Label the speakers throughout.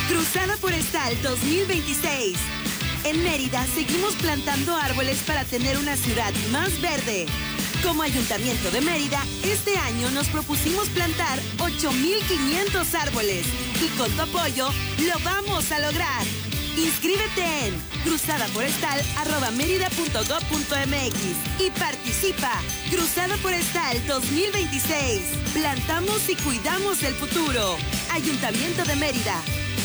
Speaker 1: Cruzada Forestal 2026. En Mérida seguimos plantando árboles para tener una ciudad más verde. Como Ayuntamiento de Mérida, este año nos propusimos plantar 8,500 árboles y con tu apoyo lo vamos a lograr. Inscríbete en cruzadaforestal@merida.gov.mx y participa. Cruzada Forestal 2026. Plantamos y cuidamos el futuro. Ayuntamiento de Mérida.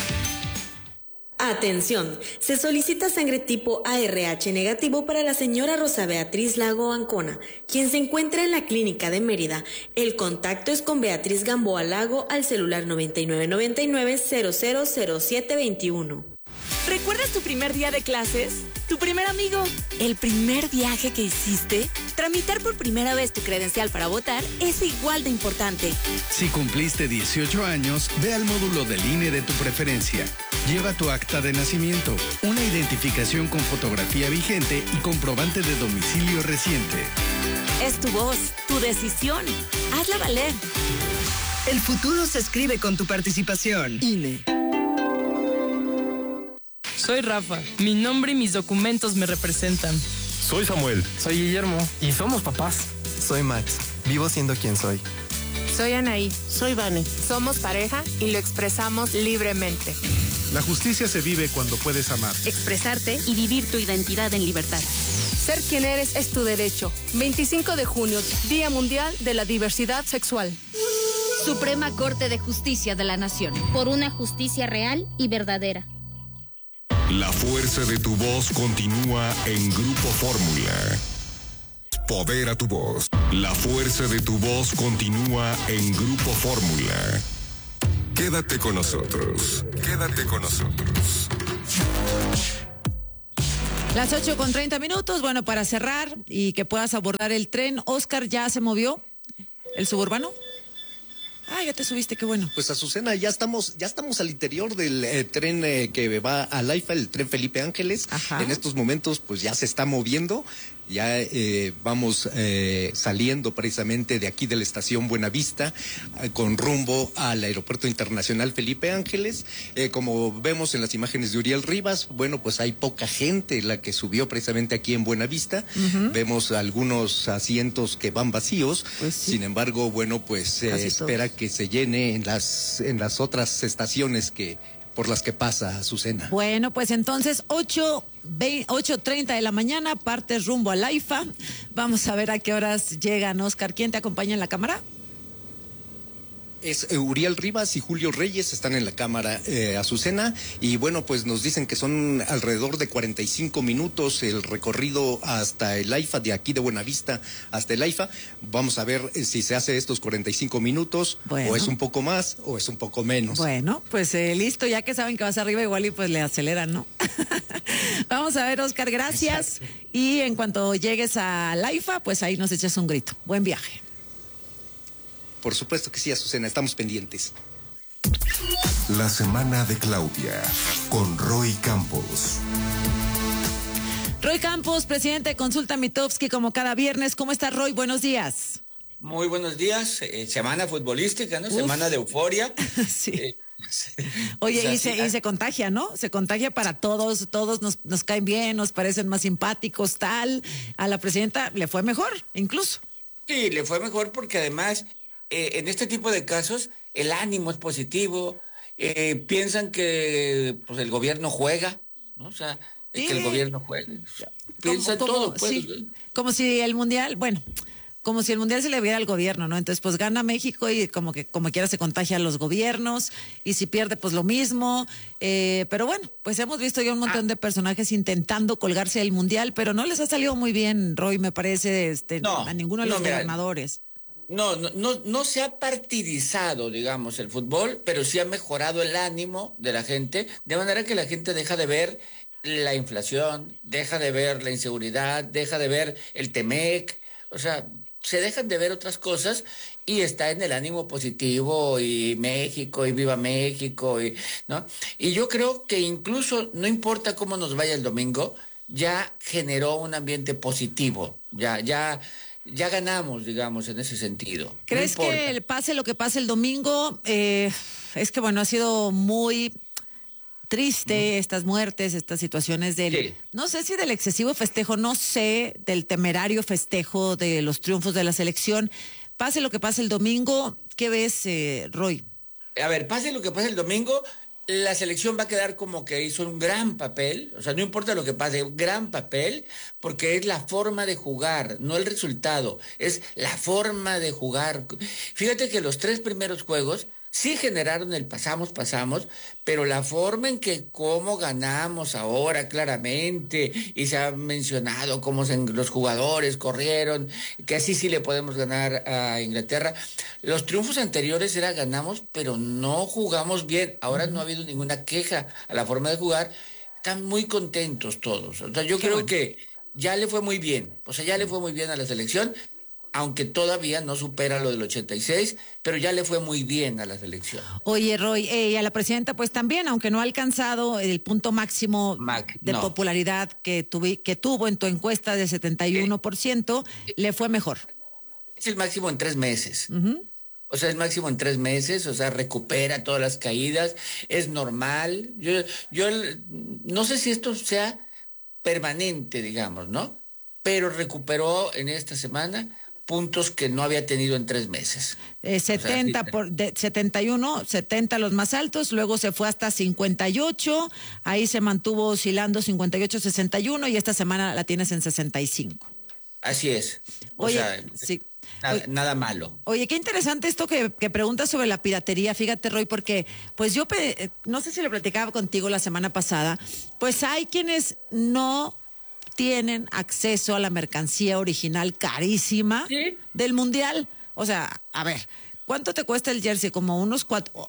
Speaker 2: Atención, se solicita sangre tipo ARH negativo para la señora Rosa Beatriz Lago Ancona, quien se encuentra en la clínica de Mérida. El contacto es con Beatriz Gamboa Lago al celular 9999-000721.
Speaker 3: ¿Recuerdas tu primer día de clases? ¿Tu primer amigo? ¿El primer viaje que hiciste? Tramitar por primera vez tu credencial para votar es igual de importante.
Speaker 4: Si cumpliste 18 años, ve al módulo del INE de tu preferencia. Lleva tu acta de nacimiento, una identificación con fotografía vigente y comprobante de domicilio reciente.
Speaker 3: Es tu voz, tu decisión. Hazla valer.
Speaker 5: El futuro se escribe con tu participación. INE.
Speaker 6: Soy Rafa. Mi nombre y mis documentos me representan.
Speaker 7: Soy Samuel.
Speaker 8: Soy Guillermo. Y somos papás.
Speaker 9: Soy Max. Vivo siendo quien soy.
Speaker 10: Soy Anaí.
Speaker 11: Soy Vane.
Speaker 10: Somos pareja y lo expresamos libremente.
Speaker 7: La justicia se vive cuando puedes amar,
Speaker 12: expresarte y vivir tu identidad en libertad.
Speaker 10: Ser quien eres es tu derecho. 25 de junio, Día Mundial de la Diversidad Sexual.
Speaker 12: Suprema Corte de Justicia de la Nación.
Speaker 13: Por una justicia real y verdadera.
Speaker 14: La fuerza de tu voz continúa en Grupo Fórmula. Poder a tu voz. La fuerza de tu voz continúa en Grupo Fórmula. Quédate con nosotros. Quédate con nosotros.
Speaker 15: Las 8:30. Bueno, para cerrar y que puedas abordar el tren, Oscar, ¿ya se movió el suburbano? Ah, ya te subiste, qué bueno.
Speaker 16: Pues Azucena, ya estamos al interior del tren que va a Laifa, el tren Felipe Ángeles.
Speaker 15: Ajá.
Speaker 16: En estos momentos, pues ya se está moviendo. Ya vamos saliendo precisamente de aquí de la estación Buenavista con rumbo al Aeropuerto Internacional Felipe Ángeles. Como vemos en las imágenes de Uriel Rivas, bueno, pues hay poca gente la que subió precisamente aquí en Buenavista. Uh-huh. Vemos algunos asientos que van vacíos. Pues sí. Sin embargo, bueno, pues se espera que se llene en las otras estaciones por las que pasa Azucena.
Speaker 15: Bueno, pues entonces 8:30 de la mañana, partes rumbo a Laifa. Vamos a ver a qué horas llegan, Oscar. ¿Quién te acompaña en la cámara?
Speaker 16: Es Uriel Rivas y Julio Reyes, están en la cámara Azucena, y bueno, pues nos dicen que son alrededor de 45 minutos el recorrido hasta el AIFA, de aquí de Buenavista hasta el AIFA. Vamos a ver si se hace estos 45 minutos, bueno, o es un poco más o es un poco menos.
Speaker 15: Bueno, pues listo, ya que saben que vas arriba igual y pues le aceleran, ¿no? Vamos a ver, Oscar, gracias. Exacto. Y en cuanto llegues a AIFA, pues ahí nos echas un grito. Buen viaje.
Speaker 16: Por supuesto que sí, Azucena, estamos pendientes.
Speaker 14: La semana de Claudia, con Roy Campos.
Speaker 15: Roy Campos, presidente de Consulta Mitofsky, como cada viernes. ¿Cómo está, Roy? Buenos días.
Speaker 17: Muy buenos días. Semana futbolística, ¿no? Uf. Semana de euforia.
Speaker 15: Sí. Oye, pues y se contagia, ¿no? Se contagia para todos nos caen bien, nos parecen más simpáticos, tal. A la presidenta le fue mejor, incluso.
Speaker 17: Sí, le fue mejor porque además... en este tipo de casos, el ánimo es positivo, piensan que pues el gobierno juega, ¿no? O sea, que el gobierno juega. Piensan todo, pues.
Speaker 15: Sí. Como si el mundial se le viera al gobierno, ¿no? Entonces, pues gana México y como quiera se contagia a los gobiernos, y si pierde, pues lo mismo. Pero bueno, pues hemos visto ya un montón de personajes intentando colgarse del mundial, pero no les ha salido muy bien, Roy, me parece, a ninguno de los gobernadores.
Speaker 17: No se ha partidizado, digamos, el fútbol, pero sí ha mejorado el ánimo de la gente, de manera que la gente deja de ver la inflación, deja de ver la inseguridad, deja de ver el Temec, o sea, se dejan de ver otras cosas y está en el ánimo positivo, y México, y viva México, ¿no? Y yo creo que incluso, no importa cómo nos vaya el domingo, ya generó un ambiente positivo, ya ganamos, digamos, en ese sentido.
Speaker 15: ¿Crees que pase lo que pase el domingo? Es que, bueno, ha sido muy triste estas muertes, estas situaciones del, no sé si del excesivo festejo, no sé, del temerario festejo de los triunfos de la selección. Pase lo que pase el domingo, ¿qué ves, Roy?
Speaker 17: A ver, pase lo que pase el domingo, la selección va a quedar como que hizo un gran papel, o sea, no importa lo que pase, un gran papel, porque es la forma de jugar, no el resultado, es la forma de jugar. Fíjate que los 3 primeros juegos sí generaron el pasamos, pero la forma en que cómo ganamos ahora claramente, y se ha mencionado cómo los jugadores corrieron, que así sí le podemos ganar a Inglaterra. Los triunfos anteriores era ganamos, pero no jugamos bien. Ahora no ha habido ninguna queja a la forma de jugar. Están muy contentos todos. O sea, yo creo que ya le fue muy bien. O sea, ya le fue muy bien a la selección, aunque todavía no supera lo del 86, pero ya le fue muy bien a la selección.
Speaker 15: Oye, Roy, y a la presidenta pues también, aunque no ha alcanzado el punto máximo de popularidad que tuvo en tu encuesta de 71%, le fue mejor.
Speaker 17: Es el máximo en 3 meses. O sea, es máximo en 3 meses, o sea, recupera todas las caídas, es normal. Yo no sé si esto sea permanente, digamos, ¿no? Pero recuperó en esta semana puntos que no había tenido en 3 meses.
Speaker 15: 70 de 71, 70 los más altos, luego se fue hasta 58, ahí se mantuvo oscilando 58, 61 y esta semana la tienes en 65.
Speaker 17: Así es.
Speaker 15: Oye, sí.
Speaker 17: Nada malo.
Speaker 15: Oye, qué interesante esto que preguntas sobre la piratería, fíjate, Roy, porque pues yo no sé si lo platicaba contigo la semana pasada, pues hay quienes no tienen acceso a la mercancía original carísima del Mundial. O sea, a ver, ¿cuánto te cuesta el jersey? Como uno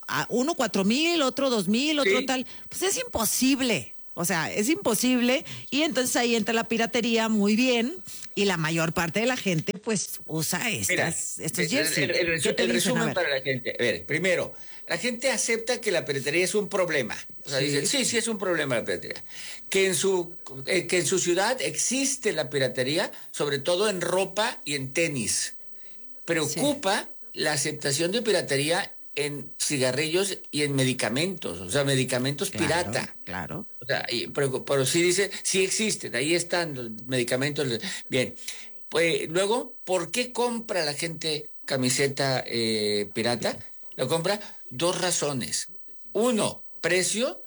Speaker 15: 4,000, otro 2,000, otro tal. Pues es imposible. O sea, es imposible. Y entonces ahí entra la piratería muy bien. Y la mayor parte de la gente, pues, usa estos jerseys.
Speaker 17: El resumen para la gente. A ver, primero, la gente acepta que la piratería es un problema. O sea, dicen, sí, es un problema la piratería. Que en su ciudad existe la piratería, sobre todo en ropa y en tenis. Preocupa la aceptación de piratería en cigarrillos y en medicamentos, o sea, medicamentos pirata.
Speaker 15: Claro.
Speaker 17: O sea, pero sí dice, sí existen, ahí están los medicamentos. Bien, pues luego, ¿por qué compra la gente camiseta pirata? Lo compra 2 razones. 1, precio,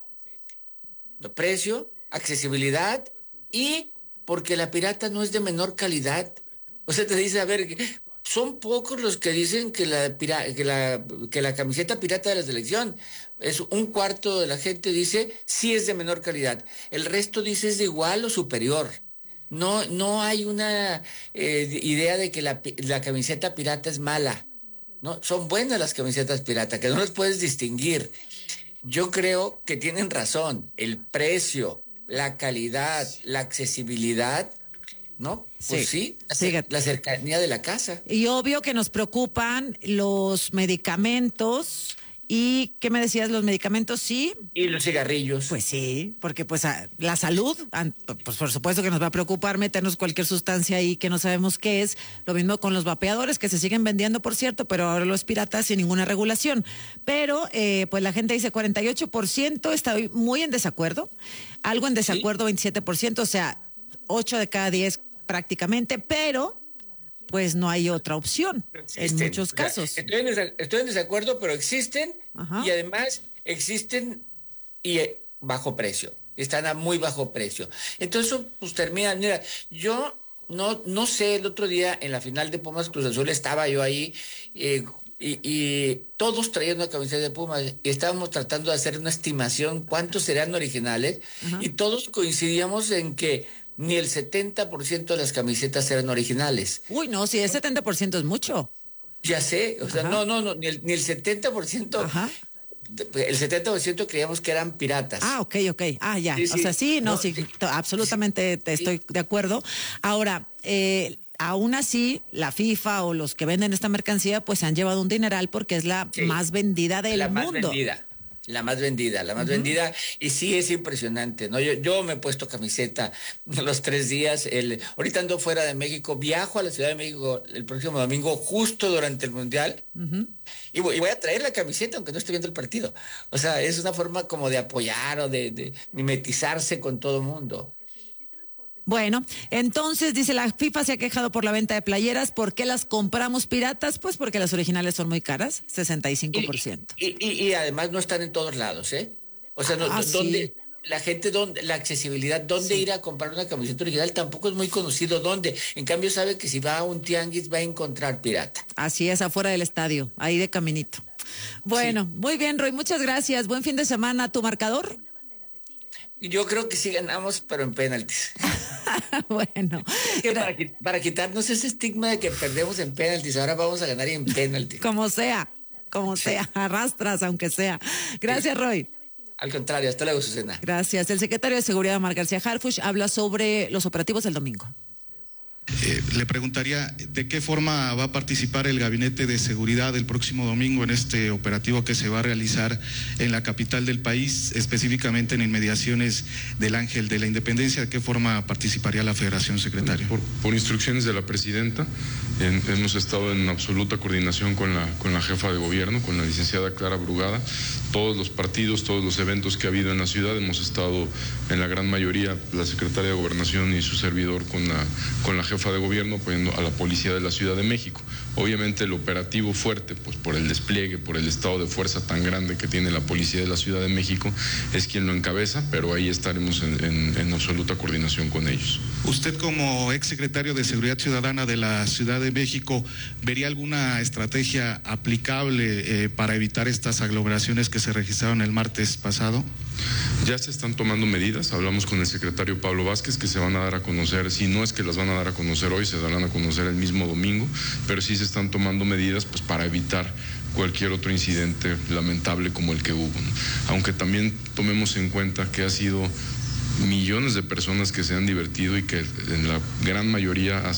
Speaker 17: accesibilidad, y porque la pirata no es de menor calidad. O sea, te dice, a ver, son pocos los que dicen que la camiseta pirata de la selección, es 1/4 de la gente dice sí es de menor calidad. El resto dice es de igual o superior. No hay una idea de que la camiseta pirata es mala. No, son buenas las camisetas pirata, que no las puedes distinguir. Yo creo que tienen razón. El precio, la calidad, la accesibilidad, ¿no? Pues sí, la cercanía de la casa.
Speaker 15: Y obvio que nos preocupan los medicamentos. ¿Y qué me decías? ¿Los medicamentos sí?
Speaker 17: Y los cigarrillos.
Speaker 15: Pues sí, porque pues la salud, pues por supuesto que nos va a preocupar meternos cualquier sustancia ahí que no sabemos qué es. Lo mismo con los vapeadores que se siguen vendiendo, por cierto, pero ahora los piratas sin ninguna regulación. Pero pues la gente dice 48%, está muy en desacuerdo. Algo en desacuerdo, 27%, o sea, 8 de cada 10 prácticamente, pero pues no hay otra opción en muchos casos.
Speaker 17: Estoy en desacuerdo, pero existen. Ajá. Y además existen y bajo precio. Están a muy bajo precio. Entonces, pues termina. Mira, yo no sé, el otro día en la final de Pumas Cruz Azul estaba yo ahí y todos traían una camiseta de Pumas y estábamos tratando de hacer una estimación cuántos serían originales. Ajá. Y todos coincidíamos en que ni el 70% de las camisetas eran originales.
Speaker 15: Uy, no, si el 70% es mucho.
Speaker 17: Ya sé, o sea, no, ni el 70%. Ajá. El 70% creíamos que eran piratas.
Speaker 15: Ah, ok. Ah, ya. Sí, o sea, sí, absolutamente estoy de acuerdo. Ahora, aún así, la FIFA o los que venden esta mercancía, pues se han llevado un dineral porque es la más vendida del mundo.
Speaker 17: La más vendida, y sí es impresionante, ¿no? Yo me he puesto camiseta los 3 días, ahorita ando fuera de México, viajo a la Ciudad de México el próximo domingo, justo durante el Mundial, y voy a traer la camiseta aunque no esté viendo el partido. O sea, es una forma como de apoyar o de mimetizarse con todo el mundo.
Speaker 15: Bueno, entonces dice la FIFA se ha quejado por la venta de playeras. ¿Por qué las compramos piratas? Pues porque las originales son muy caras, 65%.
Speaker 17: Y además no están en todos lados, ¿eh? O sea, ¿dónde? La gente, la accesibilidad, ¿dónde ir a comprar una camiseta original? Tampoco es muy conocido dónde. En cambio, sabe que si va a un tianguis va a encontrar pirata.
Speaker 15: Así es, afuera del estadio, ahí de caminito. Bueno, muy bien, Roy, muchas gracias. Buen fin de semana. ¿Tu marcador?
Speaker 17: Yo creo que sí ganamos, pero en penaltis.
Speaker 15: Bueno.
Speaker 17: Es que para quitarnos ese estigma de que perdemos en penaltis, ahora vamos a ganar en penaltis.
Speaker 15: Como sea, arrastras aunque sea. Gracias, Roy.
Speaker 17: Al contrario, hasta luego, Susana.
Speaker 15: Gracias. El secretario de Seguridad, Omar García Harfuch, habla sobre los operativos del domingo.
Speaker 11: Le preguntaría de qué forma va a participar el Gabinete de Seguridad el próximo domingo en este operativo que se va a realizar en la capital del país, específicamente en inmediaciones del Ángel de la Independencia. ¿De qué forma participaría la Federación, secretario?
Speaker 18: Por instrucciones de la presidenta, hemos estado en absoluta coordinación con la jefa de gobierno, con la licenciada Clara Brugada. Todos los partidos, todos los eventos que ha habido en la ciudad, hemos estado en la gran mayoría, la secretaria de Gobernación y su servidor con la jefa de gobierno apoyando a la policía de la Ciudad de México. Obviamente el operativo fuerte, pues por el despliegue, por el estado de fuerza tan grande que tiene la policía de la Ciudad de México, es quien lo encabeza, pero ahí estaremos en absoluta coordinación con ellos.
Speaker 11: Usted, como exsecretario de Seguridad Ciudadana de la Ciudad de México, ¿vería alguna estrategia aplicable para evitar estas aglomeraciones que se registraron el martes pasado?
Speaker 18: Ya se están tomando medidas, hablamos con el secretario Pablo Vázquez, que se van a dar a conocer, si no es que las van a dar a conocer hoy, se darán a conocer el mismo domingo, pero sí se están tomando medidas pues para evitar cualquier otro incidente lamentable como el que hubo, ¿no? Aunque también tomemos en cuenta que ha sido millones de personas que se han divertido y que en la gran mayoría ha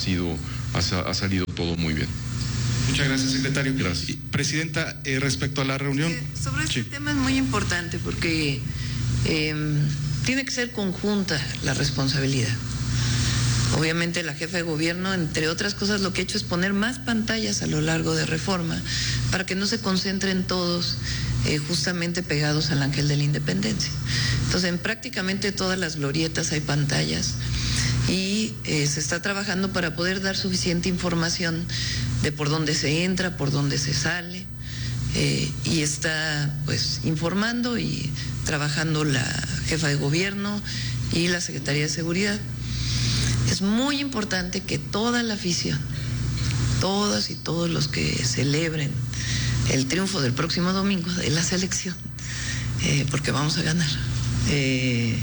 Speaker 18: salido todo muy bien.
Speaker 11: Muchas gracias, secretario.
Speaker 18: Gracias.
Speaker 11: Presidenta, respecto a la reunión...
Speaker 19: Sobre este tema es muy importante porque tiene que ser conjunta la responsabilidad. Obviamente la jefa de gobierno, entre otras cosas, lo que ha hecho es poner más pantallas a lo largo de Reforma para que no se concentren todos justamente pegados al Ángel de la Independencia. Entonces, en prácticamente todas las glorietas hay pantallas y se está trabajando para poder dar suficiente información de por dónde se entra, por dónde se sale, y está pues informando y trabajando la jefa de gobierno y la Secretaría de Seguridad. Es muy importante que toda la afición, todas y todos los que celebren el triunfo del próximo domingo de la selección, porque vamos a ganar, que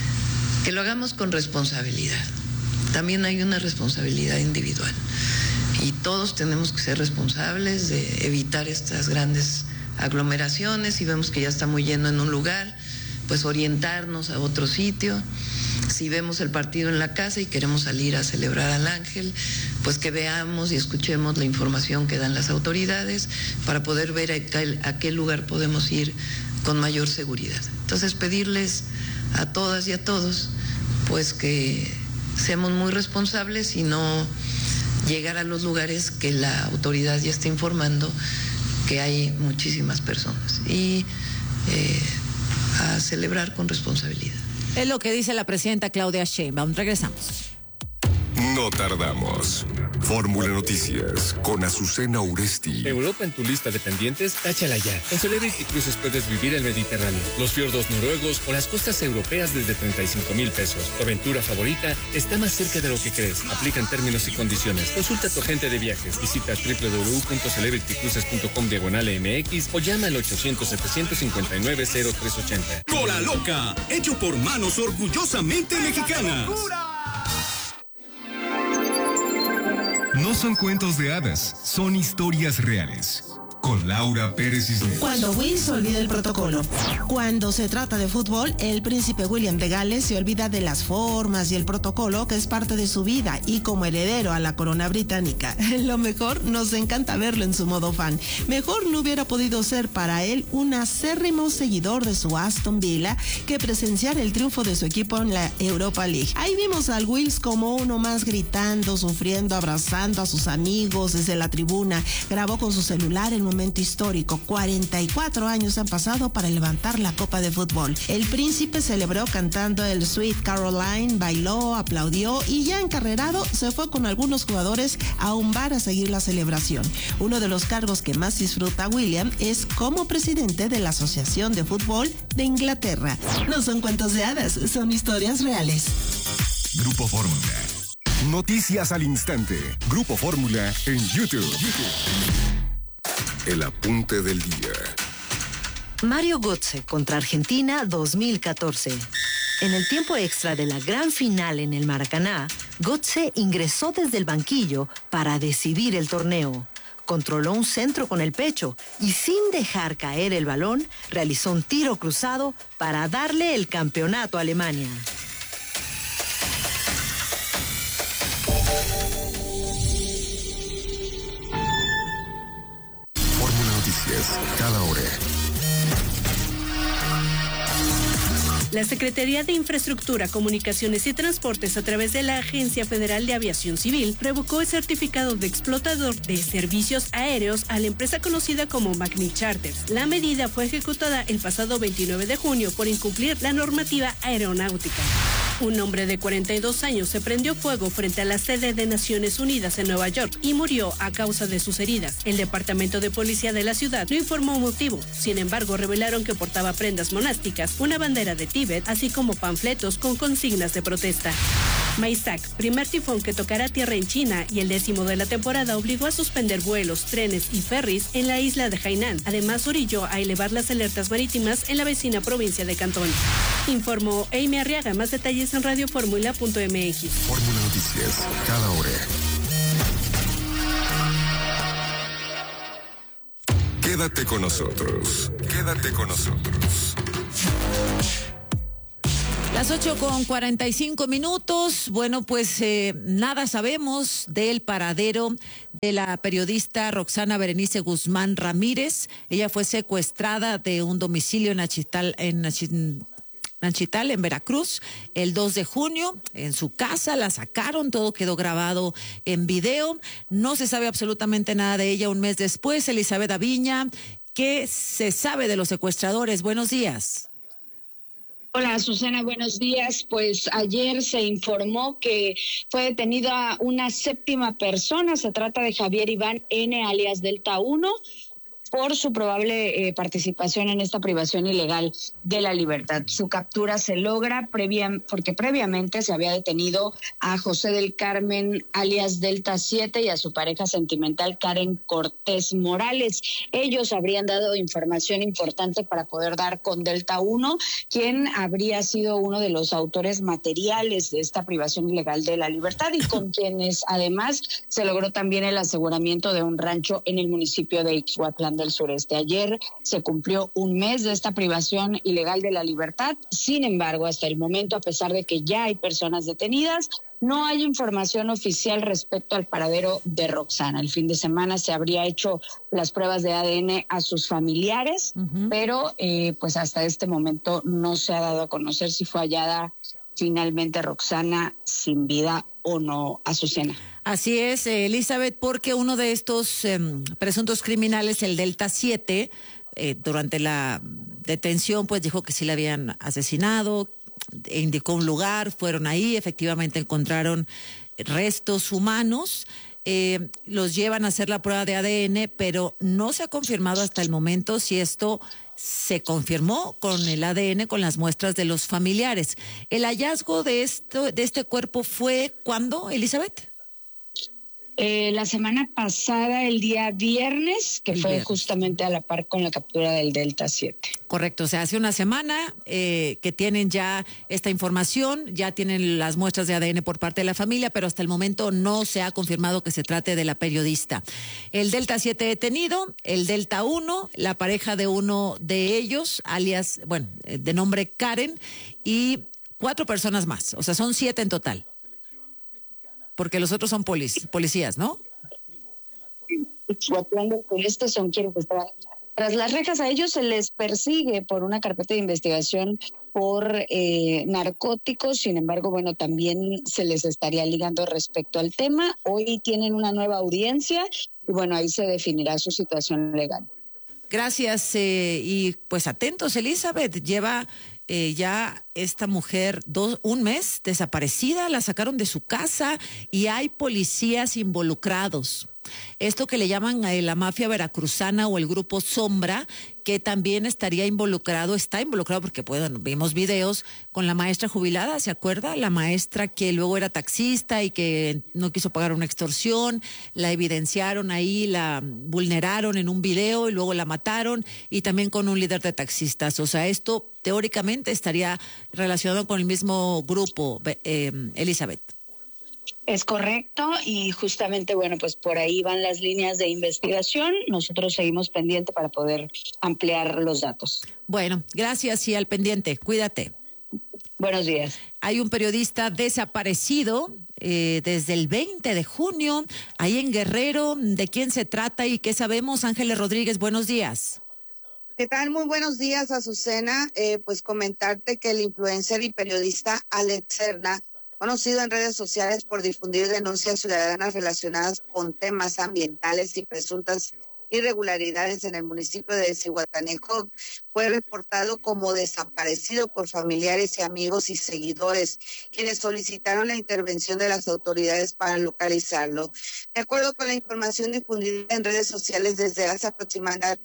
Speaker 19: lo hagamos con responsabilidad. También hay una responsabilidad individual y todos tenemos que ser responsables de evitar estas grandes aglomeraciones. Si vemos que ya está muy lleno en un lugar, pues orientarnos a otro sitio. Si vemos el partido en la casa y queremos salir a celebrar al Ángel, pues que veamos y escuchemos la información que dan las autoridades para poder ver a qué lugar podemos ir con mayor seguridad. Entonces, pedirles a todas y a todos, pues que seamos muy responsables y no llegar a los lugares que la autoridad ya está informando que hay muchísimas personas y a celebrar con responsabilidad.
Speaker 15: Es lo que dice la presidenta Claudia Sheinbaum. Regresamos.
Speaker 14: No tardamos. Fórmula Noticias con Azucena Uresti.
Speaker 20: Europa en tu lista de pendientes, táchala ya. En Celebrity Cruises puedes vivir el Mediterráneo, los fiordos noruegos o las costas europeas desde 35,000 pesos. Tu aventura favorita está más cerca de lo que crees. Aplican términos y condiciones. Consulta a tu agente de viajes. Visita www.celebritycruises.com/MX o llama al 800-759-0380.
Speaker 21: Cola Loca, hecho por manos orgullosamente mexicanas. No son cuentos de hadas, son historias reales.
Speaker 14: con Laura Pérez Cisneros.
Speaker 1: Cuando Will se olvida el protocolo. Cuando se trata de fútbol, el príncipe William de Gales se olvida de las formas y el protocolo que es parte de su vida y como heredero a la corona británica. Lo mejor, nos encanta verlo en su modo fan. Mejor no hubiera podido ser para él un acérrimo seguidor de su Aston Villa que presenciar el triunfo de su equipo en la Europa League. Ahí vimos al Wills como uno más gritando, sufriendo, abrazando a sus amigos desde la tribuna. Grabó con su celular el momento histórico. 44 años han pasado para levantar la copa de fútbol. El príncipe celebró cantando el Sweet Caroline, bailó, aplaudió y ya encarrerado se fue con algunos jugadores a un bar a seguir la celebración. Uno de los cargos que más disfruta William es como presidente de la Asociación de Fútbol de Inglaterra. No son cuentos de hadas, son historias reales.
Speaker 14: Grupo Fórmula. Noticias al instante. Grupo Fórmula en YouTube. El apunte del día.
Speaker 22: Mario Götze contra Argentina 2014. En el tiempo extra de la gran final en el Maracaná, Götze ingresó desde el banquillo para decidir el torneo. Controló un centro con el pecho y sin dejar caer el balón, realizó un tiro cruzado para darle el campeonato a Alemania.
Speaker 14: Fórmula Noticias, cada hora.
Speaker 23: La Secretaría de Infraestructura, Comunicaciones y Transportes, a través de la Agencia Federal de Aviación Civil, revocó el certificado de explotador de servicios aéreos a la empresa conocida como Magni Charters. La medida fue ejecutada el pasado 29 de junio por incumplir la normativa aeronáutica. Un hombre de 42 años se prendió fuego frente a la sede de Naciones Unidas en Nueva York y murió a causa de sus heridas. El Departamento de Policía de la ciudad no informó motivo. Sin embargo, revelaron que portaba prendas monásticas, una bandera de Tíbet, así como panfletos con consignas de protesta. Maisak, primer tifón que tocará tierra en China y el 10º de la temporada, obligó a suspender vuelos, trenes y ferries en la isla de Hainan. Además, orilló a elevar las alertas marítimas en la vecina provincia de Cantón. Informó Amy Arriaga. Más detalles en radioformula.mx.
Speaker 14: Fórmula Noticias, cada hora. Quédate con nosotros. Quédate con nosotros.
Speaker 15: Las 8:45. Bueno, pues nada sabemos del paradero de la periodista Roxana Berenice Guzmán Ramírez. Ella fue secuestrada de un domicilio en Nachital, en Veracruz, el 2 de junio, en su casa, la sacaron, todo quedó grabado en video, no se sabe absolutamente nada de ella un mes después. Elizabeth Aviña, ¿qué se sabe de los secuestradores? Buenos días.
Speaker 24: Hola, Susana, buenos días. Pues ayer se informó que fue detenida una 7ª persona, se trata de Javier Iván N., alias Delta 1, por su probable participación en esta privación ilegal de la libertad. Su captura se logra porque previamente se había detenido a José del Carmen, alias Delta 7, y a su pareja sentimental Karen Cortés Morales. Ellos habrían dado información importante para poder dar con Delta 1, quien habría sido uno de los autores materiales de esta privación ilegal de la libertad y con quienes además se logró también el aseguramiento de un rancho en el municipio de Ixhuatlán del Sureste. Ayer se cumplió un mes de esta privación ilegal de la libertad. Sin embargo, hasta el momento, a pesar de que ya hay personas detenidas, no hay información oficial respecto al paradero de Roxana. El fin de semana se habría hecho las pruebas de ADN a sus familiares, pero pues hasta este momento no se ha dado a conocer si fue hallada finalmente Roxana sin vida o no, Azucena.
Speaker 15: Así es, Elizabeth, porque uno de estos presuntos criminales, el Delta 7, durante la detención, pues dijo que sí la habían asesinado, indicó un lugar, fueron ahí, efectivamente encontraron restos humanos, los llevan a hacer la prueba de ADN, pero no se ha confirmado hasta el momento si esto se confirmó con el ADN, con las muestras de los familiares. ¿El hallazgo de este cuerpo fue cuándo, Elizabeth?
Speaker 24: La semana pasada, el día viernes, que fue justamente a la par con la captura del Delta 7.
Speaker 15: Correcto, o sea, hace una semana que tienen ya esta información, ya tienen las muestras de ADN por parte de la familia, pero hasta el momento no se ha confirmado que se trate de la periodista. El Delta 7 detenido, el Delta 1, la pareja de uno de ellos, alias, bueno, de nombre Karen, y 4 personas más, o sea, son 7 en total. Porque los otros son policías, ¿no?
Speaker 24: Estos son quienes están tras las rejas. A ellos se les persigue por una carpeta de investigación por narcóticos. Sin embargo, bueno, también se les estaría ligando respecto al tema. Hoy tienen una nueva audiencia y bueno, ahí se definirá su situación legal.
Speaker 15: Gracias y pues atentos, Elizabeth. Lleva ya esta mujer un mes desaparecida, la sacaron de su casa y hay policías involucrados. Esto que le llaman la mafia veracruzana o el grupo Sombra, que también está involucrado porque bueno, vimos videos con la maestra jubilada, ¿se acuerda? La maestra que luego era taxista y que no quiso pagar una extorsión, la evidenciaron ahí, la vulneraron en un video y luego la mataron, y también con un líder de taxistas. O sea, esto teóricamente estaría relacionado con el mismo grupo, Elizabeth.
Speaker 24: Es correcto, y justamente, bueno, pues por ahí van las líneas de investigación. Nosotros seguimos pendiente para poder ampliar los datos.
Speaker 15: Bueno, gracias y al pendiente. Cuídate.
Speaker 24: Buenos días.
Speaker 15: Hay un periodista desaparecido desde el 20 de junio, ahí en Guerrero. ¿De quién se trata y qué sabemos? Ángeles Rodríguez, buenos días.
Speaker 2: ¿Qué tal? Muy buenos días, Azucena. Pues comentarte que el influencer y periodista Alex Serna, conocido en redes sociales por difundir denuncias ciudadanas relacionadas con temas ambientales y presuntas irregularidades en el municipio de Zihuatanejo, fue reportado como desaparecido por familiares y amigos y seguidores, quienes solicitaron la intervención de las autoridades para localizarlo. De acuerdo con la información difundida en redes sociales desde hace aproximadamente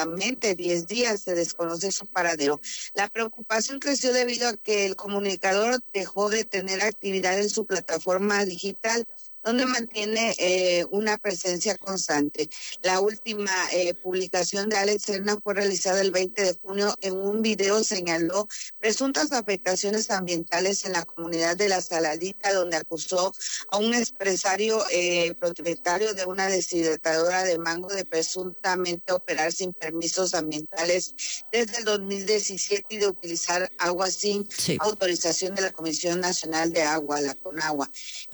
Speaker 2: 10 días se desconoce su paradero. La preocupación creció debido a que el comunicador dejó de tener actividad en su plataforma digital, donde mantiene una presencia constante. La última publicación de Alex Serna fue realizada el 20 de junio. En un video señaló presuntas afectaciones ambientales en la comunidad de La Saladita, donde acusó a un empresario propietario de una deshidratadora de mango de presuntamente operar sin permisos ambientales desde el 2017 y de utilizar agua sin autorización de la Comisión Nacional de Agua, la CONAGUA.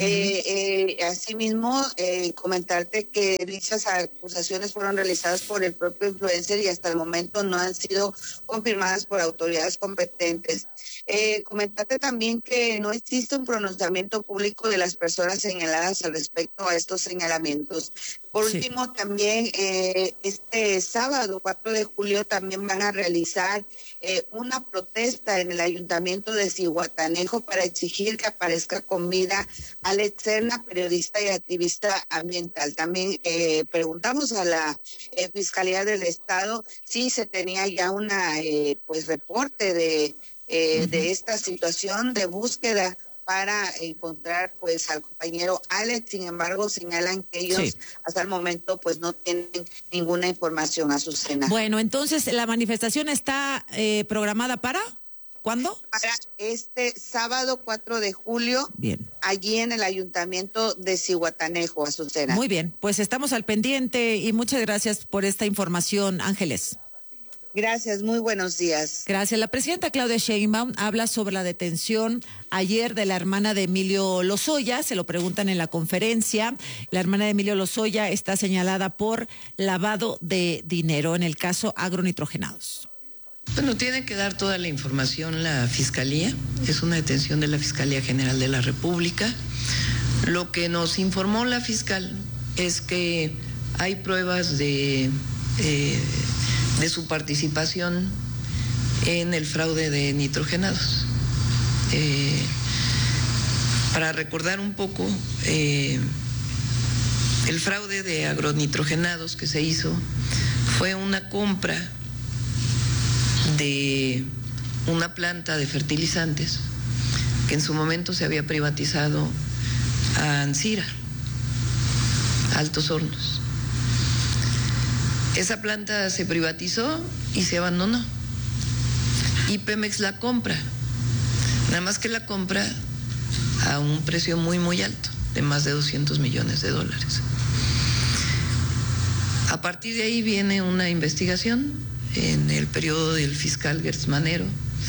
Speaker 2: Asimismo, comentarte que dichas acusaciones fueron realizadas por el propio influencer y hasta el momento no han sido confirmadas por autoridades competentes. Comentarte también que no existe un pronunciamiento público de las personas señaladas al respecto a estos señalamientos. Por último, también este sábado, 4 de julio, también van a realizar una protesta en el ayuntamiento de Zihuatanejo para exigir que aparezca con vida Alex Serna, periodista y activista ambiental. También preguntamos a la Fiscalía del Estado si se tenía ya una reporte de esta situación de búsqueda para encontrar pues al compañero Alex. Sin embargo, señalan que ellos hasta el momento pues no tienen ninguna información, Azucena.
Speaker 15: Bueno, entonces la manifestación está programada ¿para cuándo?
Speaker 2: Para este sábado 4 de julio.
Speaker 15: Bien.
Speaker 2: Allí en el ayuntamiento de Zihuatanejo, Azucena.
Speaker 15: Muy bien, pues estamos al pendiente y muchas gracias por esta información, Ángeles.
Speaker 2: Gracias, muy buenos días.
Speaker 15: Gracias. La presidenta Claudia Sheinbaum habla sobre la detención ayer de la hermana de Emilio Lozoya. Se lo preguntan en la conferencia. La hermana de Emilio Lozoya está señalada por lavado de dinero en el caso agronitrogenados.
Speaker 19: Bueno, tiene que dar toda la información la Fiscalía. Es una detención de la Fiscalía General de la República. Lo que nos informó la fiscal es que hay pruebas de su participación en el fraude de nitrogenados. Para recordar un poco, el fraude de agronitrogenados que se hizo fue una compra de una planta de fertilizantes que en su momento se había privatizado a Ancira. Altos Hornos. Esa planta se privatizó y se abandonó. Y Pemex la compra. Nada más que la compra a un precio muy, muy alto, de más de $200 millones. A partir de ahí viene una investigación en el periodo del fiscal Gertz Manero.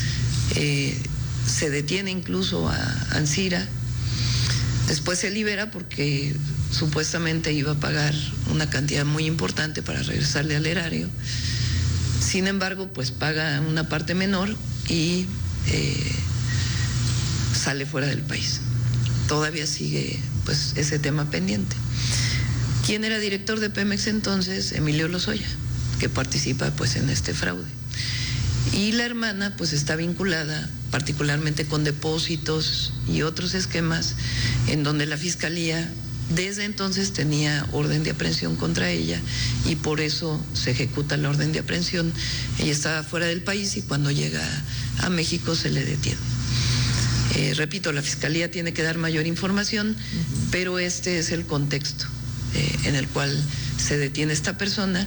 Speaker 19: Se detiene incluso a Ancira. Después se libera porque supuestamente iba a pagar una cantidad muy importante para regresarle al erario. Sin embargo, pues paga una parte menor y sale fuera del país. Todavía sigue pues ese tema pendiente. ¿Quién era director de Pemex entonces? Emilio Lozoya, que participa pues en este fraude. Y la hermana pues está vinculada particularmente con depósitos y otros esquemas en donde la fiscalía desde entonces tenía orden de aprehensión contra ella y por eso se ejecuta la orden de aprehensión. Ella estaba fuera del país y cuando llega a México se le detiene. Repito, la fiscalía tiene que dar mayor información, pero este es el contexto en el cual se detiene esta persona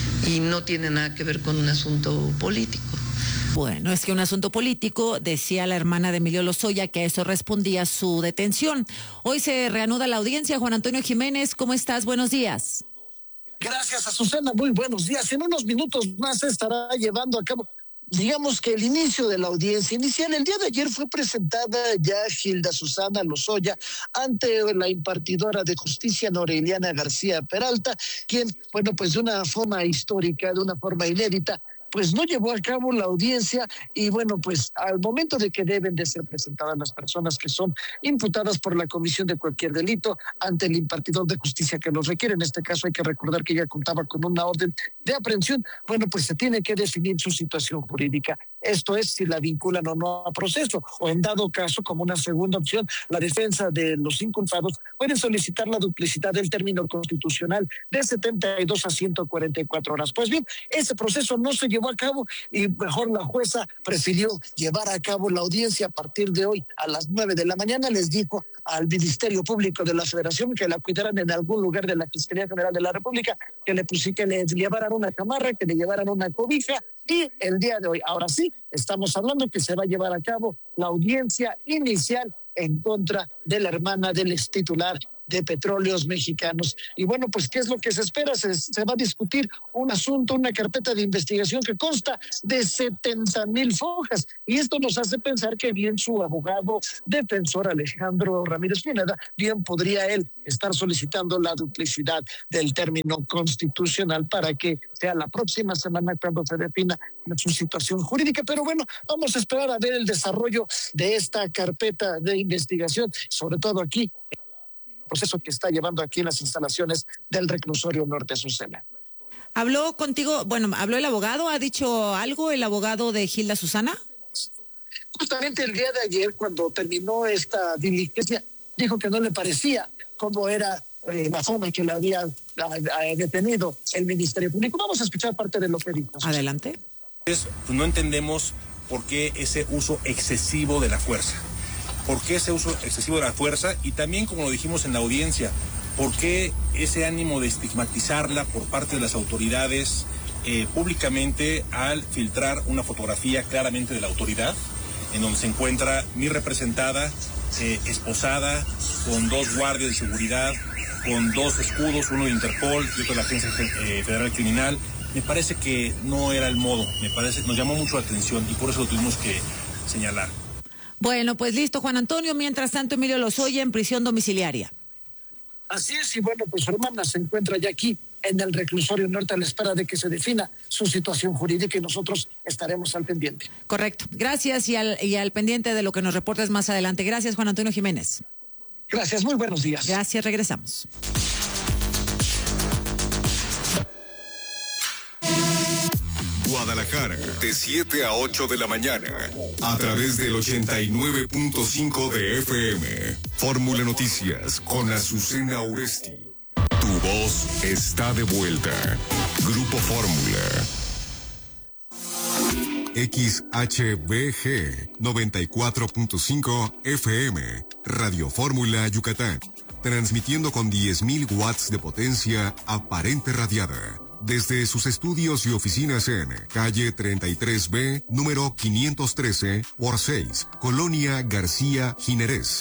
Speaker 19: y no tiene nada que ver con un asunto político.
Speaker 15: Bueno, es que un asunto político, decía la hermana de Emilio Lozoya, que a eso respondía su detención. Hoy se reanuda la audiencia. Juan Antonio Jiménez, ¿cómo estás? Buenos días.
Speaker 3: Gracias, Azucena. Muy buenos días. En unos minutos más se estará llevando a cabo, digamos que el inicio de la audiencia inicial. El día de ayer fue presentada ya Hilda Susana Lozoya ante la impartidora de justicia Noreliana García Peralta, quien, bueno, pues de una forma histórica, de una forma inédita, pues no llevó a cabo la audiencia y bueno, pues al momento de que deben de ser presentadas las personas que son imputadas por la comisión de cualquier delito ante el impartidor de justicia que los requiere, en este caso hay que recordar que ella contaba con una orden de aprehensión, bueno, pues se tiene que definir su situación jurídica. Esto es si la vinculan o no a proceso, o en dado caso, como una segunda opción, la defensa de los inculpados puede solicitar la duplicidad del término constitucional de 72 a 144 horas. Pues bien, ese proceso no se llevó a cabo y mejor la jueza prefirió llevar a cabo la audiencia a partir de hoy a las 9 de la mañana. Les dijo al Ministerio Público de la Federación que la cuidaran en algún lugar de la Fiscalía General de la República, que le llevaran una camarra, que le llevaran una cobija. Y el día de hoy, ahora sí, estamos hablando que se va a llevar a cabo la audiencia inicial en contra de la hermana del extitular de Petróleos Mexicanos. Y bueno, pues, ¿qué es lo que se espera? Se va a discutir un asunto, una carpeta de investigación que consta de 70,000 hojas. Y esto nos hace pensar que bien su abogado defensor Alejandro Ramírez Pineda, bien podría él estar solicitando la duplicidad del término constitucional para que sea la próxima semana cuando se defina su situación jurídica. Pero bueno, vamos a esperar a ver el desarrollo de esta carpeta de investigación, sobre todo aquí, proceso que está llevando aquí en las instalaciones del Reclusorio Norte, Azucena.
Speaker 15: ¿Habló contigo? Bueno, ¿habló el abogado? ¿Ha dicho algo el abogado de Hilda Susana?
Speaker 3: Justamente el día de ayer, cuando terminó esta diligencia, dijo que no le parecía cómo era la forma en que la había detenido el Ministerio Público. Vamos a escuchar parte de lo que dijo.
Speaker 15: Adelante.
Speaker 4: Pues no entendemos por qué ese uso excesivo de la fuerza. ¿Por qué ese uso excesivo de la fuerza? Y también, como lo dijimos en la audiencia, ¿por qué ese ánimo de estigmatizarla por parte de las autoridades públicamente al filtrar una fotografía claramente de la autoridad, en donde se encuentra mi representada, esposada, con 2 guardias de seguridad, con 2 escudos, uno de Interpol y otro de la Agencia Federal Criminal? Me parece que no era el modo, nos llamó mucho la atención y por eso lo tuvimos que señalar.
Speaker 15: Bueno, pues listo, Juan Antonio. Mientras tanto, Emilio Lozoya en prisión domiciliaria.
Speaker 3: Así es, y bueno, pues su hermana se encuentra ya aquí en el Reclusorio Norte a la espera de que se defina su situación jurídica y nosotros estaremos al pendiente.
Speaker 15: Correcto. Gracias y al pendiente de lo que nos reportes más adelante. Gracias, Juan Antonio Jiménez.
Speaker 3: Gracias, muy buenos días.
Speaker 15: Gracias, regresamos.
Speaker 14: Guadalajara, de 7 a 8 de la mañana, a través del 89.5 de FM. Fórmula Noticias con Azucena Oresti. Tu voz está de vuelta. Grupo Fórmula. XHBG 94.5 FM. Radio Fórmula Yucatán. transmitiendo con 10.000 watts de potencia aparente radiada. Desde sus estudios y oficinas en calle 33B, número 513 por 6, Colonia García Ginerés,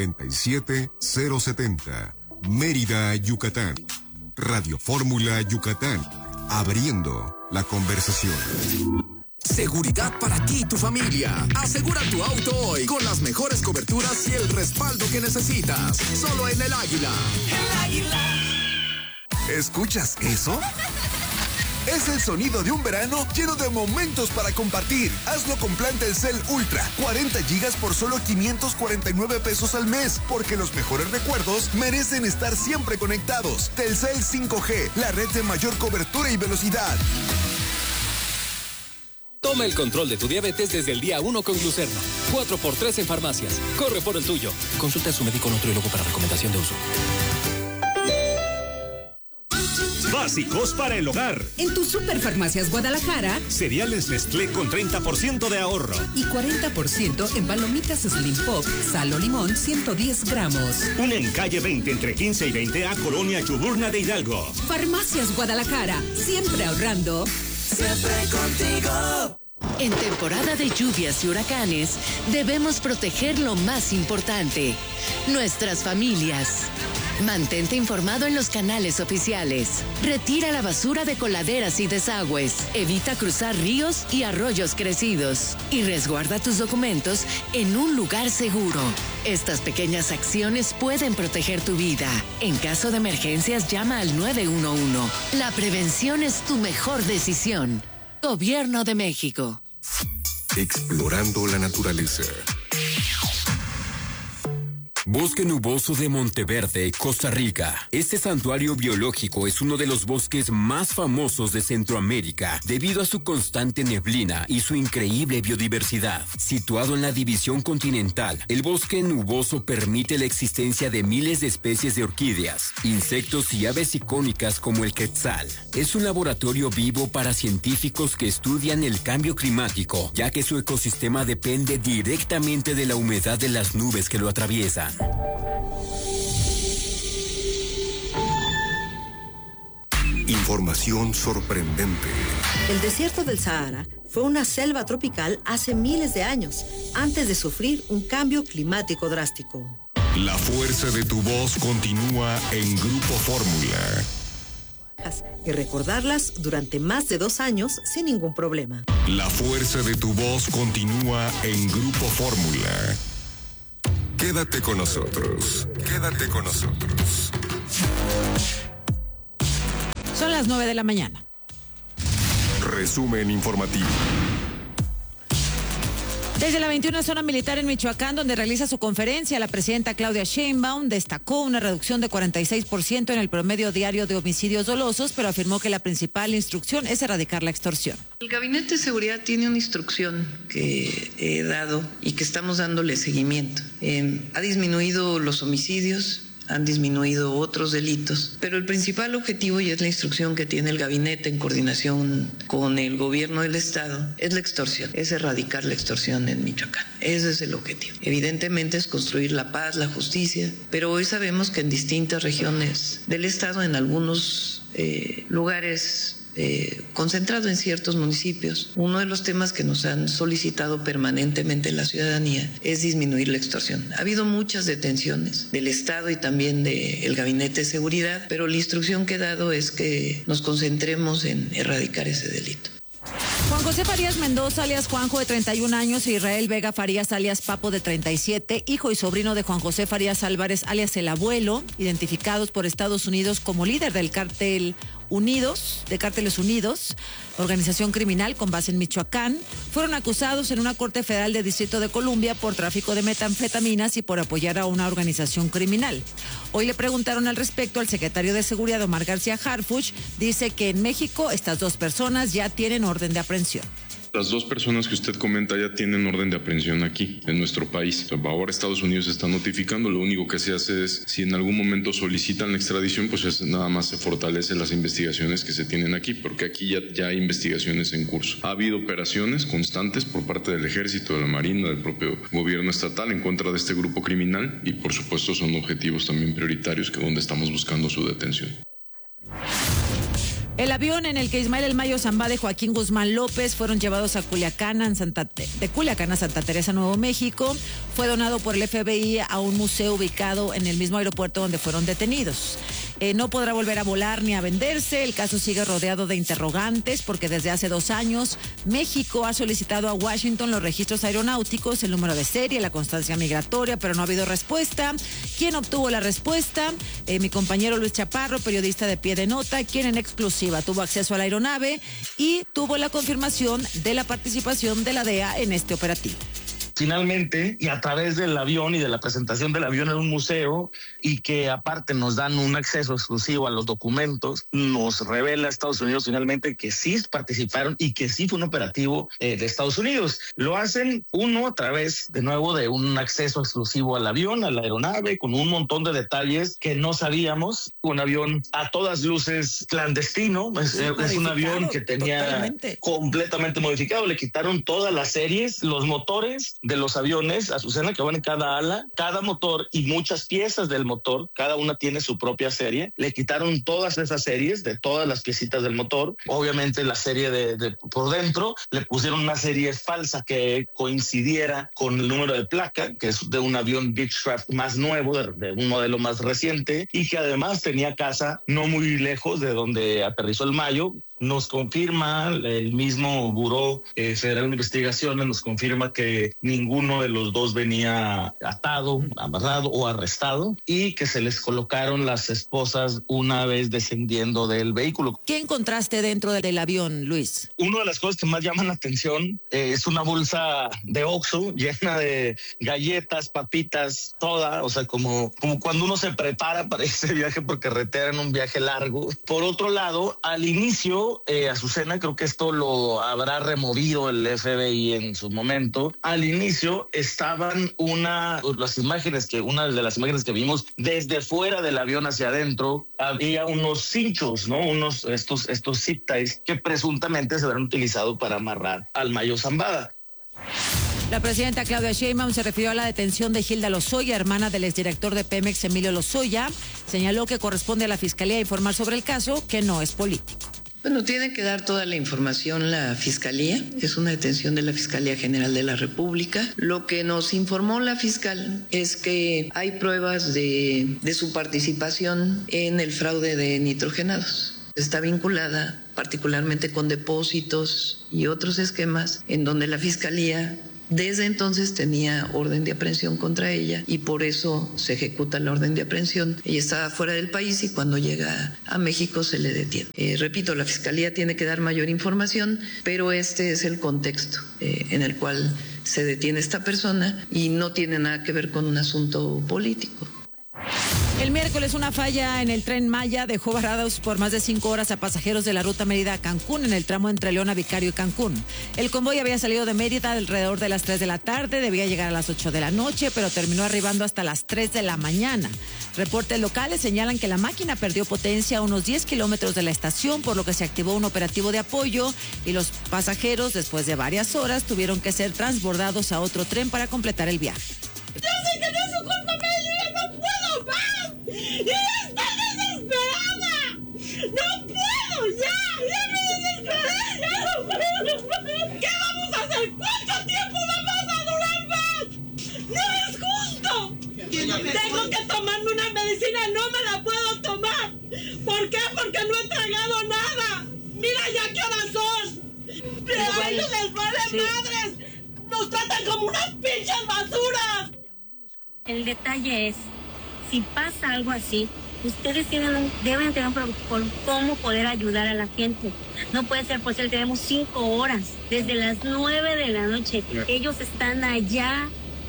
Speaker 14: 97070, Mérida, Yucatán. Radio Fórmula Yucatán, abriendo la conversación.
Speaker 5: Seguridad para ti y tu familia. Asegura tu auto hoy con las mejores coberturas y el respaldo que necesitas. Solo en El Águila. El Águila. ¿Escuchas eso? Es el sonido de un verano lleno de momentos para compartir. Hazlo con plan Telcel Ultra, 40 gigas por solo 549 pesos al mes, porque los mejores recuerdos merecen estar siempre conectados. Telcel 5G, la red de mayor cobertura y velocidad.
Speaker 6: Toma el control de tu diabetes desde el día 1 con Glucerna. 4x3 en farmacias. Corre por el tuyo. Consulta a su médico nutriólogo para recomendación de uso.
Speaker 21: Básicos para el hogar.
Speaker 8: En tus Superfarmacias Guadalajara,
Speaker 21: cereales Nestlé con 30% de ahorro.
Speaker 8: Y 40% en palomitas Slim Pop, sal o limón, 110 gramos.
Speaker 21: Una en calle 20 entre 15 y 20 a Colonia Chuburna de Hidalgo.
Speaker 8: Farmacias Guadalajara, siempre ahorrando.
Speaker 5: Siempre contigo.
Speaker 9: En temporada de lluvias y huracanes, debemos proteger lo más importante, nuestras familias. Mantente informado en los canales oficiales. Retira la basura de coladeras y desagües. Evita cruzar ríos y arroyos crecidos. Y resguarda tus documentos en un lugar seguro. Estas pequeñas acciones pueden proteger tu vida. En caso de emergencias, llama al 911. La prevención es tu mejor decisión. Gobierno de México.
Speaker 14: Explorando la naturaleza.
Speaker 25: Bosque Nuboso de Monteverde, Costa Rica. Este santuario biológico es uno de los bosques más famosos de Centroamérica debido a su constante neblina y su increíble biodiversidad. Situado en la división continental, el bosque nuboso permite la existencia de miles de especies de orquídeas, insectos y aves icónicas como el quetzal. Es un laboratorio vivo para científicos que estudian el cambio climático, ya que su ecosistema depende directamente de la humedad de las nubes que lo atraviesan.
Speaker 14: Información sorprendente.
Speaker 22: El desierto del Sahara fue una selva tropical hace miles de años, antes de sufrir un cambio climático drástico.
Speaker 14: La fuerza de tu voz continúa en Grupo Fórmula.
Speaker 22: Y recordarlas durante más de 2 años sin ningún problema.
Speaker 14: La fuerza de tu voz continúa en Grupo Fórmula. Quédate con nosotros. Quédate con nosotros.
Speaker 15: Son las 9 de la mañana.
Speaker 14: Resumen informativo.
Speaker 15: Desde la 21 Zona Militar en Michoacán, donde realiza su conferencia, la presidenta Claudia Sheinbaum destacó una reducción de 46% en el promedio diario de homicidios dolosos, pero afirmó que la principal instrucción es erradicar la extorsión.
Speaker 19: El Gabinete de Seguridad tiene una instrucción que he dado y que estamos dándole seguimiento. Ha disminuido los homicidios, han disminuido otros delitos, pero el principal objetivo, y es la instrucción que tiene el gabinete en coordinación con el gobierno del estado, es la extorsión, es erradicar la extorsión en Michoacán. Ese es el objetivo. Evidentemente es construir la paz, la justicia, pero hoy sabemos que en distintas regiones del estado, en algunos lugares concentrado en ciertos municipios, uno de los temas que nos han solicitado permanentemente la ciudadanía es disminuir la extorsión. Ha habido muchas detenciones del Estado y también del Gabinete de Seguridad, pero la instrucción que he dado es que nos concentremos en erradicar ese delito.
Speaker 15: Juan José Farías Mendoza, alias Juanjo, de 31 años, e Israel Vega Farías, alias Papo, de 37, hijo y sobrino de Juan José Farías Álvarez, alias El Abuelo, identificados por Estados Unidos como líder del Cárteles Unidos, organización criminal con base en Michoacán, fueron acusados en una corte federal del Distrito de Columbia por tráfico de metanfetaminas y por apoyar a una organización criminal. Hoy le preguntaron al respecto al secretario de Seguridad, Omar García Harfuch. Dice que en México estas 2 personas ya tienen orden de aprehensión.
Speaker 18: Las dos personas que usted comenta ya tienen orden de aprehensión aquí, en nuestro país. Ahora Estados Unidos está notificando, lo único que se hace es, si en algún momento solicitan la extradición, pues nada más se fortalecen las investigaciones que se tienen aquí, porque aquí ya hay investigaciones en curso. Ha habido operaciones constantes por parte del Ejército, de la Marina, del propio gobierno estatal en contra de este grupo criminal y por supuesto son objetivos también prioritarios que donde estamos buscando su detención.
Speaker 15: El avión en el que Ismael El Mayo Zambada y Joaquín Guzmán López fueron llevados a Culiacán, de Culiacán a Santa Teresa, Nuevo México, fue donado por el FBI a un museo ubicado en el mismo aeropuerto donde fueron detenidos. No podrá volver a volar ni a venderse. El caso sigue rodeado de interrogantes porque desde hace 2 años México ha solicitado a Washington los registros aeronáuticos, el número de serie, la constancia migratoria, pero no ha habido respuesta. ¿Quién obtuvo la respuesta? Mi compañero Luis Chaparro, periodista de Pie de Nota, quien en exclusiva tuvo acceso a la aeronave y tuvo la confirmación de la participación de la DEA en este operativo.
Speaker 7: Finalmente, y a través del avión y de la presentación del avión en un museo, y que aparte nos dan un acceso exclusivo a los documentos, nos revela Estados Unidos finalmente que sí participaron y que sí fue un operativo de Estados Unidos. Lo hacen a través, de nuevo, de un acceso exclusivo al avión, a la aeronave, con un montón de detalles que no sabíamos. Un avión a todas luces clandestino, es un avión que tenía completamente modificado. Le quitaron todas las series, los motores de los aviones, Azucena, que van en cada ala, cada motor y muchas piezas del motor, cada una tiene su propia serie. Le quitaron todas esas series de todas las piecitas del motor. Obviamente la serie de por dentro, le pusieron una serie falsa que coincidiera con el número de placa, que es de un avión Beechcraft más nuevo, de un modelo más reciente, y que además tenía casa no muy lejos de donde aterrizó el Mayo. Nos confirma el mismo Buró Federal de Investigaciones, nos confirma que ninguno de los dos venía atado, amarrado o arrestado y que se les colocaron las esposas una vez descendiendo del vehículo.
Speaker 15: ¿Qué encontraste dentro del avión, Luis?
Speaker 7: Una de las cosas que más llaman la atención es una bolsa de Oxxo llena de galletas, papitas, toda, o sea, como cuando uno se prepara para ese viaje por carretera en un viaje largo. Por otro lado, al inicio, Azucena, creo que esto lo habrá removido el FBI en su momento. Al inicio estaban una de las imágenes que vimos desde fuera del avión hacia adentro, había unos cinchos, ¿no? Estos zip ties que presuntamente se habrán utilizado para amarrar al Mayo Zambada.
Speaker 15: La presidenta Claudia Sheinbaum se refirió a la detención de Hilda Lozoya, hermana del exdirector de Pemex, Emilio Lozoya. Señaló que corresponde a la Fiscalía informar sobre el caso, que no es político.
Speaker 19: Bueno, tiene que dar toda la información la Fiscalía, es una detención de la Fiscalía General de la República. Lo que nos informó la fiscal es que hay pruebas de su participación en el fraude de nitrogenados. Está vinculada particularmente con depósitos y otros esquemas en donde la Fiscalía desde entonces tenía orden de aprehensión contra ella y por eso se ejecuta la orden de aprehensión. Ella estaba fuera del país y cuando llega a México se le detiene. Repito, la Fiscalía tiene que dar mayor información, pero este es el contexto en el cual se detiene esta persona y no tiene nada que ver con un asunto político.
Speaker 15: El miércoles una falla en el Tren Maya dejó varados por más de 5 horas a pasajeros de la ruta Mérida a Cancún en el tramo entre Leona Vicario y Cancún. El convoy había salido de Mérida alrededor de las 3 de la tarde, debía llegar a las 8 de la noche, pero terminó arribando hasta las 3 de la mañana. Reportes locales señalan que la máquina perdió potencia a unos 10 kilómetros de la estación, por lo que se activó un operativo de apoyo y los pasajeros, después de varias horas, tuvieron que ser transbordados a otro tren para completar el viaje.
Speaker 10: Yo sé que no es su culpa, pero yo ya no puedo más. ¡Y estoy desesperada! ¡No puedo ya! ¡Ya me desesperé! ¡Ya no puedo! ¿Qué vamos a hacer? ¿Cuánto tiempo vamos a durar más? ¡No es justo! Tengo que tomarme una medicina, no me la puedo tomar. ¿Por qué? Porque no he tragado nada. Mira ya qué horas son. Pero a ellos les vale madres. Nos tratan como unas pinches basuras.
Speaker 12: El detalle es, si pasa algo así, ustedes deben tener un protocolo cómo poder ayudar a la gente. No puede ser posible, tenemos 5 horas, desde las 9 de la noche. Ellos están allá.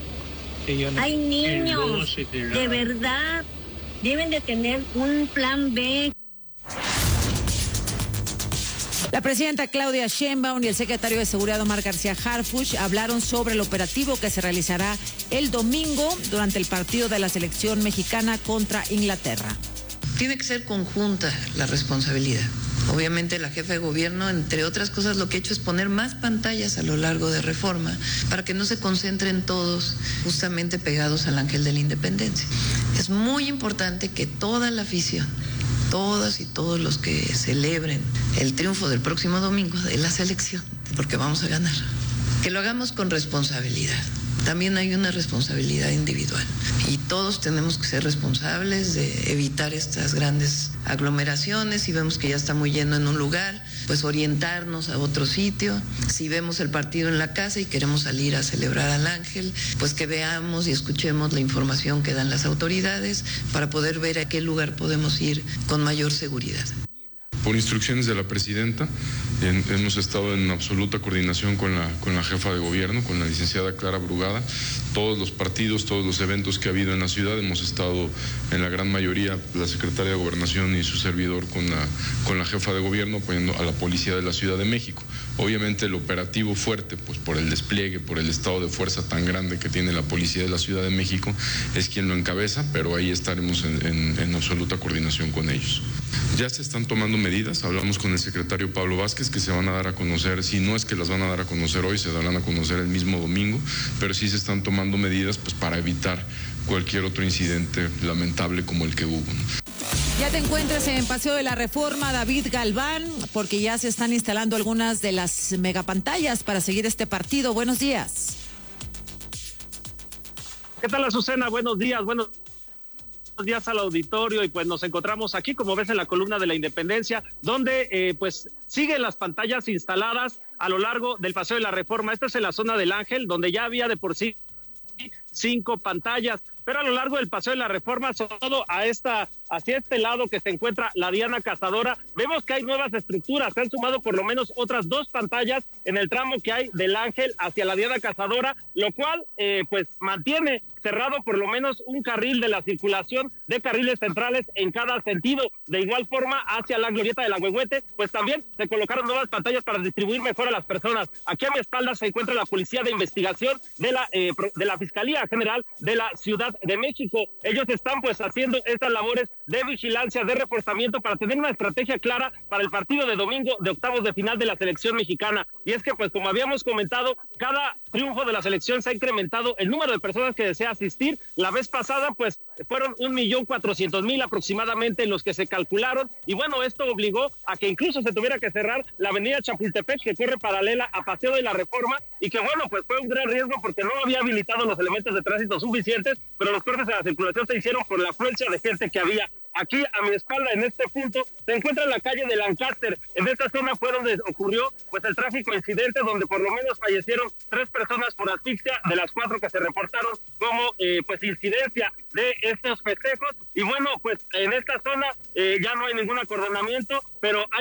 Speaker 12: Hay niños, de verdad, deben de tener un plan B.
Speaker 15: La presidenta Claudia Sheinbaum y el secretario de Seguridad Omar García Harfuch hablaron sobre el operativo que se realizará el domingo durante el partido de la selección mexicana contra Inglaterra.
Speaker 19: Tiene que ser conjunta la responsabilidad. Obviamente la jefa de gobierno, entre otras cosas, lo que ha hecho es poner más pantallas a lo largo de Reforma para que no se concentren todos justamente pegados al Ángel de la Independencia. Es muy importante que toda la afición, todas y todos los que celebren el triunfo del próximo domingo de la selección, porque vamos a ganar, que lo hagamos con responsabilidad. También hay una responsabilidad individual y todos tenemos que ser responsables de evitar estas grandes aglomeraciones. Si vemos que ya está muy lleno en un lugar, pues orientarnos a otro sitio. Si vemos el partido en la casa y queremos salir a celebrar al Ángel, pues que veamos y escuchemos la información que dan las autoridades para poder ver a qué lugar podemos ir con mayor seguridad.
Speaker 18: Por instrucciones de la presidenta, hemos estado en absoluta coordinación con la jefa de gobierno, con la licenciada Clara Brugada. Todos los partidos, todos los eventos que ha habido en la ciudad, hemos estado en la gran mayoría, la secretaria de Gobernación y su servidor con la jefa de gobierno apoyando a la policía de la Ciudad de México. Obviamente el operativo fuerte, pues por el despliegue, por el estado de fuerza tan grande que tiene la policía de la Ciudad de México, es quien lo encabeza, pero ahí estaremos en absoluta coordinación con ellos. Ya se están tomando medidas, hablamos con el secretario Pablo Vázquez, que se van a dar a conocer, si no es que las van a dar a conocer hoy, se darán a conocer el mismo domingo, pero sí se están tomando medidas pues para evitar cualquier otro incidente lamentable como el que hubo, ¿no?
Speaker 15: Ya te encuentras en Paseo de la Reforma, David Galván, porque ya se están instalando algunas de las megapantallas para seguir este partido. Buenos días.
Speaker 11: ¿Qué tal, Azucena? Buenos días al auditorio, y pues nos encontramos aquí, como ves, en la columna de la Independencia, donde pues siguen las pantallas instaladas a lo largo del Paseo de la Reforma. Esta es en la zona del Ángel, donde ya había de por sí 5 pantallas, pero a lo largo del Paseo de la Reforma, sobre todo hacia este lado que se encuentra la Diana Cazadora, vemos que hay nuevas estructuras. Se han sumado por lo menos otras 2 pantallas en el tramo que hay del Ángel hacia la Diana Cazadora, lo cual pues mantiene cerrado por lo menos un carril de la circulación de carriles centrales en cada sentido. De igual forma, hacia la glorieta de la Huehuete, pues también se colocaron nuevas pantallas para distribuir mejor a las personas. Aquí a mi espalda se encuentra la Policía de Investigación de la Fiscalía General de la Ciudad de México. Ellos están pues haciendo estas labores de vigilancia, de reforzamiento, para tener una estrategia clara para el partido de domingo de octavos de final de la selección mexicana. Y es que pues como habíamos comentado, cada triunfo de la selección se ha incrementado el número de personas que desea asistir. La vez pasada pues fueron 1,400,000 aproximadamente los que se calcularon, y bueno, esto obligó a que incluso se tuviera que cerrar la avenida Chapultepec, que corre paralela a Paseo de la Reforma, y que bueno, pues fue un gran riesgo porque no había habilitado los elementos de tránsito suficientes, pero los cortes de la circulación se hicieron por la afluencia de gente que había. Aquí a mi espalda, en este punto, se encuentra la calle de Lancaster. En esta zona fue donde ocurrió pues el trágico incidente, donde por lo menos fallecieron 3 personas por asfixia, de las 4 que se reportaron como pues incidencia de estos festejos. Y bueno, pues en esta zona ya no hay ningún acordonamiento, pero hay